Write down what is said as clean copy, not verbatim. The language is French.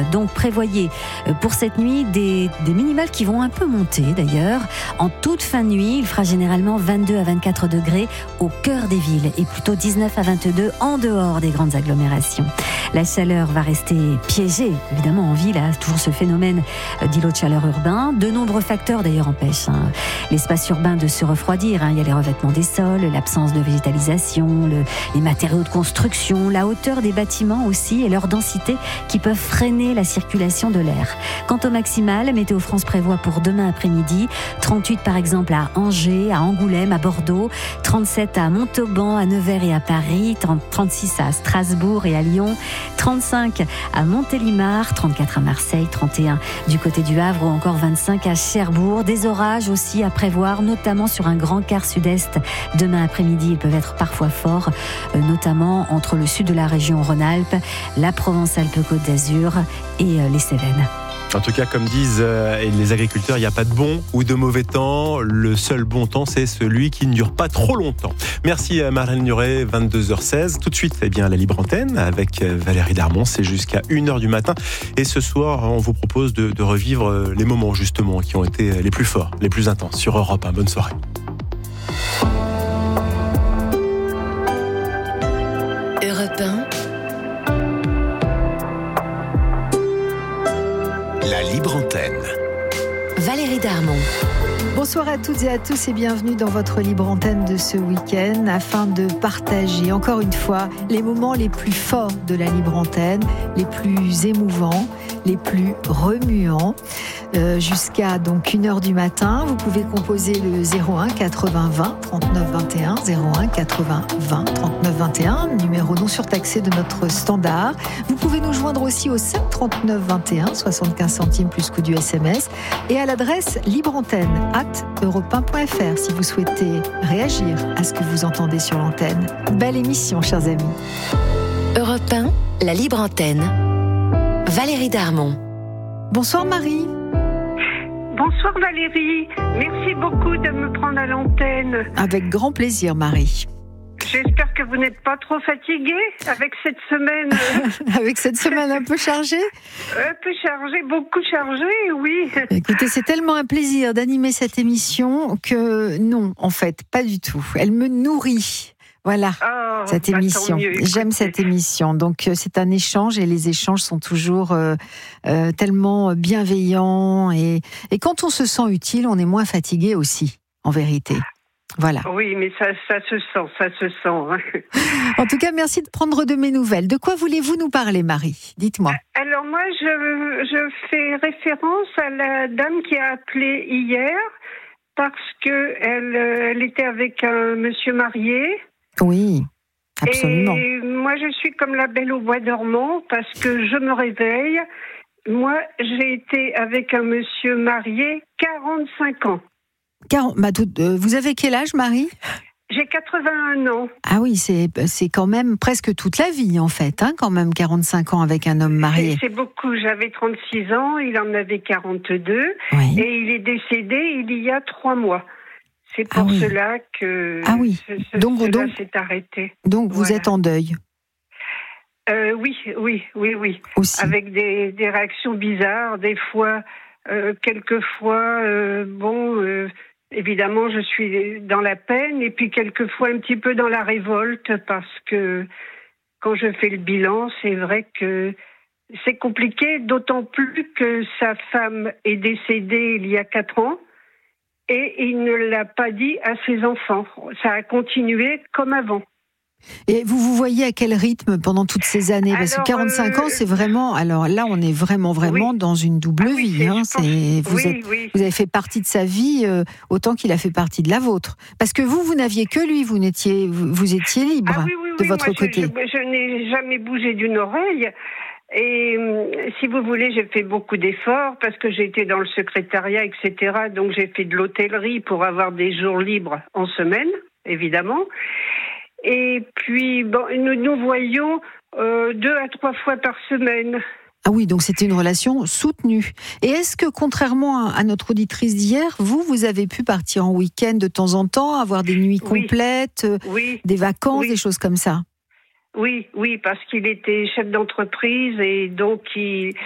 Donc prévoyez pour cette nuit des minimales qui vont un peu monter d'ailleurs. En toute fin de nuit, il fera généralement 22 à 24 degrés au cœur des villes et plutôt 19 à 22 en dehors des grandes agglomérations. La chaleur va rester piégée, évidemment en ville, toujours ce phénomène d'îlot de chaleur urbain. De nombreux facteurs d'ailleurs empêchent l'espace urbain de se refroidir. Il y a les revêtements des sols, l'absence de végétalisation, les matériaux de construction, la hauteur des bâtiments aussi et leur densité qui peuvent freiner la circulation de l'air. Quant au maximal, Météo France prévoit pour demain après-midi 38 par exemple à Angers, à Angoulême, à Bordeaux, 37 à Montauban, à Nevers et à Paris, 36 à Strasbourg et à Lyon, 35 à Montélimar, 34 à Marseille, 31 du côté du Havre ou encore 25 à Cherbourg. Des orages aussi à prévoir, notamment sur un grand quart sud-est. Demain après-midi, ils peuvent être parfois forts, notamment entre le sud de la région Rhône-Alpes, la Provence-Alpes-Côte d'Azur et les Cévennes. En tout cas, comme disent les agriculteurs, il n'y a pas de bon ou de mauvais temps. Le seul bon temps, c'est celui qui ne dure pas trop longtemps. Merci Marlène Nuret, 22h16. Tout de suite, la libre antenne avec Valérie Darmon. C'est jusqu'à 1h du matin. Et ce soir, on vous propose de revivre les moments justement qui ont été les plus forts, les plus intenses sur Europe 1. Bonne soirée. Europe 1. La libre antenne. Valérie Darmon. Bonsoir à toutes et à tous et bienvenue dans votre libre antenne de ce week-end afin de partager encore une fois les moments les plus forts de la libre antenne, les plus émouvants, les plus remuants. Jusqu'à donc 1h du matin, vous pouvez composer le 01 80 20 39 21, 01 80 20 39 21, numéro non surtaxé de notre standard. Vous pouvez nous joindre aussi au 7 39 21, 75 centimes plus coût du SMS, et à l'adresse libreantenne@europe1.fr si vous souhaitez réagir à ce que vous entendez sur l'antenne. Belle émission, chers amis. Europe 1, la libre antenne. Valérie Darmon. Bonsoir Marie. Bonsoir Valérie, merci beaucoup de me prendre à l'antenne. Avec grand plaisir Marie. J'espère que vous n'êtes pas trop fatiguée avec cette semaine. Avec cette semaine un peu chargée ? Un peu chargée, beaucoup chargée, oui. Écoutez, c'est tellement un plaisir d'animer cette émission que non, en fait, pas du tout. Elle me nourrit. Voilà, cette émission. Mieux, j'aime cette émission. Donc, c'est un échange et les échanges sont toujours tellement bienveillants. Et quand on se sent utile, on est moins fatigué aussi, en vérité. Voilà. Oui, mais ça se sent. En tout cas, merci de prendre de mes nouvelles. De quoi voulez-vous nous parler, Marie ? Dites-moi. Alors moi, je fais référence à la dame qui a appelé hier parce que elle était avec un monsieur marié. Oui, absolument. Et moi, je suis comme la belle au bois dormant parce que je me réveille. Moi, j'ai été avec un monsieur marié 45 ans. Vous avez quel âge, Marie ? J'ai 81 ans. Ah oui, c'est quand même presque toute la vie, en fait, quand même, 45 ans avec un homme marié. C'est beaucoup. J'avais 36 ans, il en avait 42, oui. Et il est décédé il y a 3 mois. C'est pour cela que cela s'est arrêté. Donc vous êtes en deuil. Oui. Aussi. Avec des réactions bizarres, des fois, quelquefois, évidemment, je suis dans la peine, et puis quelquefois un petit peu dans la révolte, parce que quand je fais le bilan, c'est vrai que c'est compliqué, d'autant plus que sa femme est décédée il y a 4 ans, et il ne l'a pas dit à ses enfants. Ça a continué comme avant. Et vous voyez à quel rythme pendant toutes ces années ? Parce que 45 ans, c'est vraiment... Alors là, on est vraiment dans une double vie. Vous avez fait partie de sa vie autant qu'il a fait partie de la vôtre. Parce que vous n'aviez que lui, vous étiez libre de votre côté. Je n'ai jamais bougé d'une oreille. Et si vous voulez, j'ai fait beaucoup d'efforts parce que j'étais dans le secrétariat, etc. Donc j'ai fait de l'hôtellerie pour avoir des jours libres en semaine, évidemment. Et puis, nous voyons 2 à 3 fois par semaine. Ah oui, donc c'était une relation soutenue. Et est-ce que, contrairement à notre auditrice d'hier, vous avez pu partir en week-end de temps en temps, avoir des nuits complètes, des vacances, des choses comme ça ? Oui, parce qu'il était chef d'entreprise et donc il